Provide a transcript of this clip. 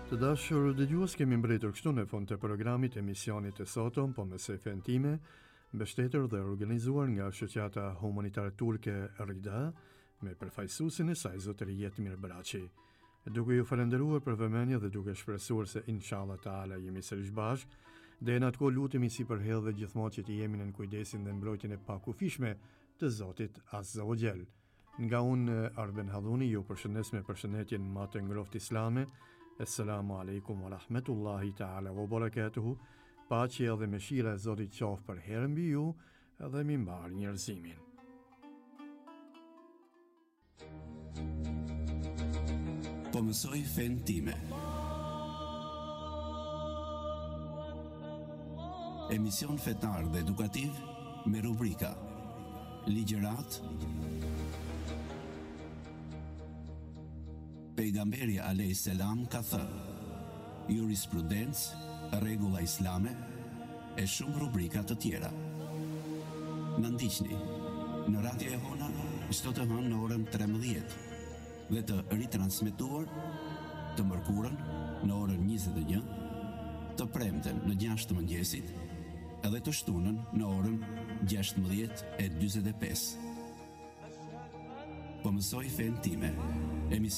Të dashur dëgjues, kemi mbërritur kështu në fund të programit emisionit të sotëm, po me sefen time, mbështetur dhe organizuar nga shoqata humanitare turke Rida, me përfaqësuesin e saj zotëri Jetmir Braçi. Duke ju falendëruar për vëmendje dhe duke shpresuar se inshallah taala jemi sërish bashkë, dhe në atko lutemi si për hedhje gjithmonë që të jemi në kujdesin dhe mbrojtjen e pakufishme të Zotit Azza wa Jall. Nga unë Arben Halluni ju përshëndes me përshëndetjen më të ngrohtë islame. Assalamu alaikum wa rahmetullahi ta'ala wa barakatuhu. Paqja dhe mëshira e Zotit qoftë për herë mbi ju dhe mbi mbar njerëzimin. Po mësoj fen time. Emision fetar dhe edukativ me rubrika Ligjërat, Pejgamberi alayhis salam ka thënë, jurisprudencë, rregulla islame e shumë rubrika të tjera. Na ndiqni në Radio e Hona çdo të hënë në orën 13 dhe të ritransmetuar të mërkurën në orën 21, të premten në 6 të mëngjesit edhe të shtunën në orën 16:45. Po mësoj fen time.